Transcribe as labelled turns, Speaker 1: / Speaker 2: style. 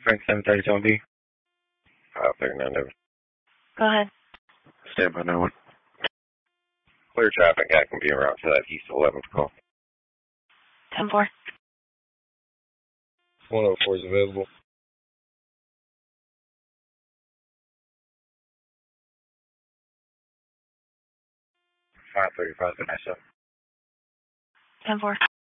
Speaker 1: Frank 732B. 539.
Speaker 2: Go ahead.
Speaker 1: Stand by now. Clear traffic. I can be around to that east 11th call.
Speaker 2: 10-4.
Speaker 1: 104 is available. 535 to myself.
Speaker 2: 10-4.